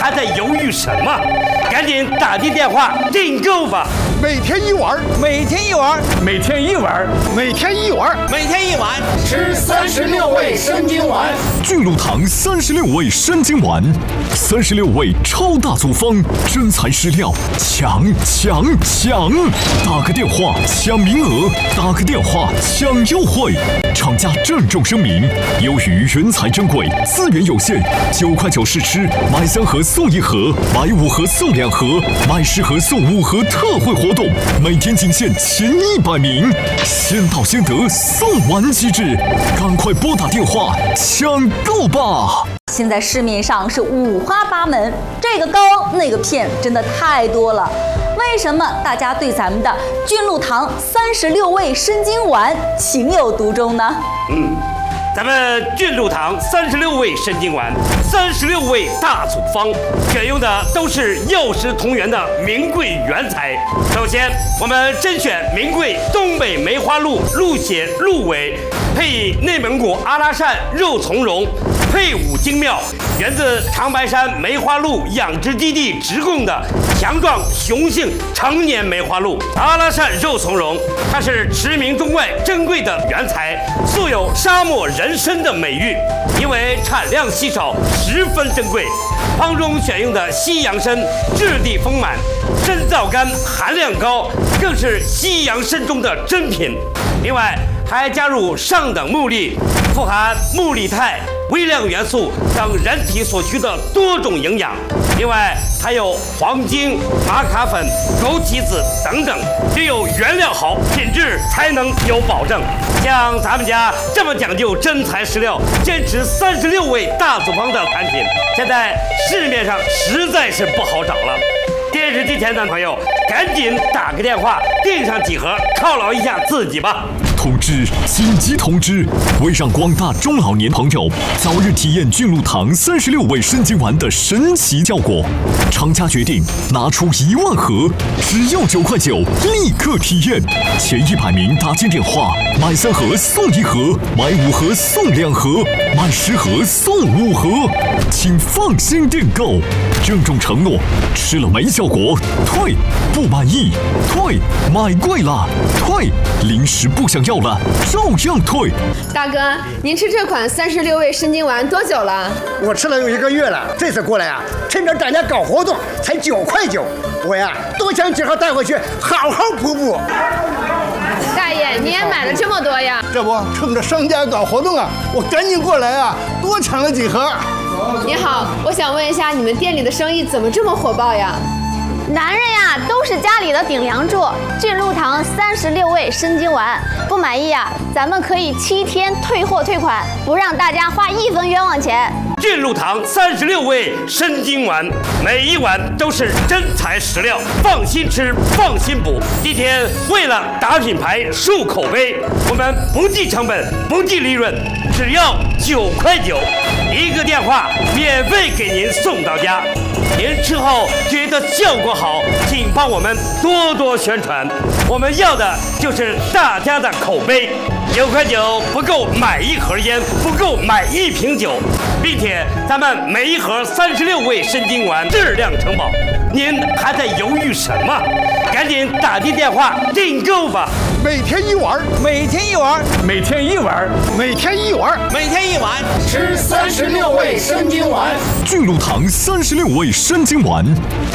还在犹豫什么？赶紧打进电话订购吧！ 每天一碗， 每天一碗， 每天一碗， 每天一碗， 每天一碗， 吃36味生津丸。 巨鹿堂36味生津丸，36味超大组方，真材实料，抢！打个电话抢名额，打个电话抢优惠。厂家郑重声明：由于原材珍贵，资源有限，9块9试吃，买3盒送1盒，买5盒送2盒，买10盒送5盒特惠活动，每天仅限前100名，先到先得，送完即止，赶快拨打电话抢购吧！ 现在市面上是五花八门，这个膏那个片真的太多了。为什么大家对咱们的菌鹿堂36味生津丸情有独钟呢？ 咱们菌鹿堂36味生津丸，36味大组方，选用的都是药食同源的名贵原材。首先，我们甄选名贵东北梅花鹿鹿血鹿尾，配以内蒙古阿拉善肉苁蓉，配伍精妙，源自长白山梅花鹿养殖基地直供的强壮雄性成年梅花鹿。阿拉善肉苁蓉，它是驰名中外珍贵的原材，素有沙漠人参的美誉，因为产量稀少，十分珍贵。方中选用的西洋参质地丰满，参皂苷含量高，更是西洋参中的珍品。另外还加入上等木粒，富含木力肽、微量元素等人体所需的多种营养。另外还有黄精、玛卡粉、枸杞子等等，只有原料好，品质才能有保证。像咱们家这么讲究真材实料，坚持36味大组方的产品，现在市面上实在是不好找了。电视机前的朋友，赶紧打个电话订上几盒，犒劳一下自己吧。 通知！紧急通知！为让广大中老年朋友早日体验菌鹿堂36味生津丸的神奇效果，厂家决定拿出1万盒，只要9块9，立刻体验。前100名打进电话，买3盒送1盒，买5盒送2盒，买10盒送5盒，请放心订购。郑重承诺，吃了没效果退，不满意退，买贵了退，临时不想要了照样退。 大哥，您吃这款36味生津丸多久了？ 我吃了有1个月了。这次过来趁着大家搞活动，才9块9，我多想几盒带回去，好好补补。 大爷，你也买了这么多呀？ 这不，趁着商家搞活动我赶紧过来多抢了几盒。 你好，我想问一下，你们店里的生意怎么这么火爆呀？ 男人都是家里的顶梁柱。菌鹿堂36味生津丸，不满意咱们可以7天退货退款，不让大家花1分冤枉钱。 菌鹿堂36味生津丸，每一碗都是真材实料，放心吃，放心补。今天为了打品牌、树口碑，我们不计成本，不计利润，只要9块9，一个电话免费给您送到家。您吃后觉得效果好，请帮我们多多宣传。我们要的就是大家的口碑。9块9不够买1盒烟，不够买1瓶酒，并且咱们每一盒36味生津丸质量承保。您还在犹豫什么？赶紧打进电话订购吧！ 每天一碗， 每天一碗， 每天一碗， 每天一碗， 每天一碗， 吃36味生津丸。 菌鹿堂36味生津丸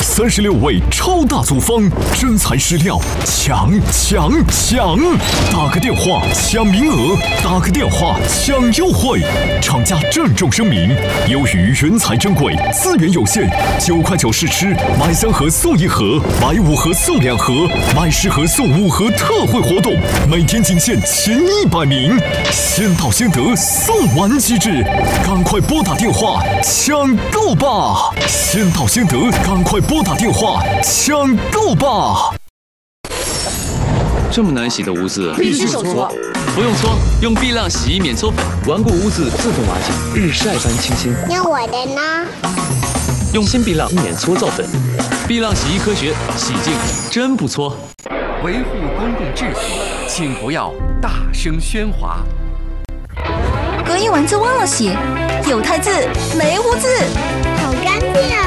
，36味超大组方，真材实料，抢！打个电话抢名额，打个电话抢优惠。厂家郑重声明：由于原材珍贵，资源有限，9块9试吃，买3盒送1盒，买5盒送2盒，买10盒送5盒特惠活动，每天仅限前100名，先到先得，送完即止，赶快拨打电话抢购吧！先到先得，赶快拨打电话抢购吧！ 这么难洗的污渍， 必须手搓。 不用搓，用碧浪洗衣免搓粉，顽固污渍自动瓦解，日晒般清新。 那我的呢？ 用新碧浪免搓皂粉，碧浪洗衣科学，洗净真不搓。 维护公共秩序，请不要大声喧哗。 隔音丸子忘了洗，有汰渍没污渍， 好干净啊！